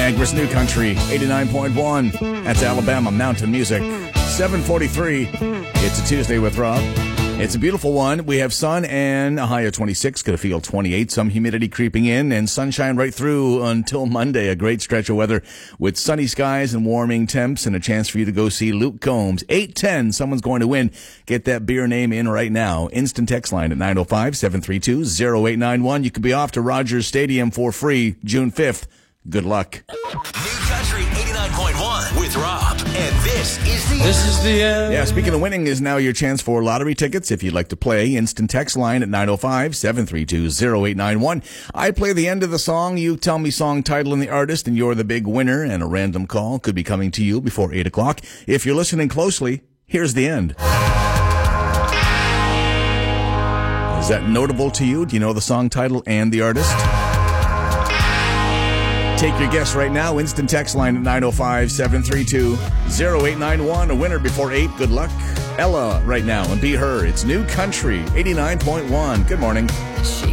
Niagara's New Country, 89.1. That's Alabama Mountain Music. 7:43. It's a Tuesday with Rob. It's a beautiful one. We have sun and a high of 26, going to feel 28. Some humidity creeping in and sunshine right through until Monday. A great stretch of weather with sunny skies and warming temps and a chance for you to go see Luke Combs. 8:10, someone's going to win. Get that beer name in right now. Instant text line at 905-732-0891. You could be off to Rogers Stadium for free June 5th. Good luck. New Country 89.1 with Rob. And this is the end. Yeah, speaking of winning is now your chance for lottery tickets. If you'd like to play, instant text line at 905-732-0891. I play the end of the song. You tell me song title and the artist, and you're the big winner. And a random call could be coming to you before 8 o'clock. If you're listening closely, here's the end. Is that notable to you? Do you know the song title and the artist? Take your guess right now. Instant text line at 905-732-0891. A winner before 8. Good luck. Ella right now and Be Her. It's New Country 89.1. Good morning. She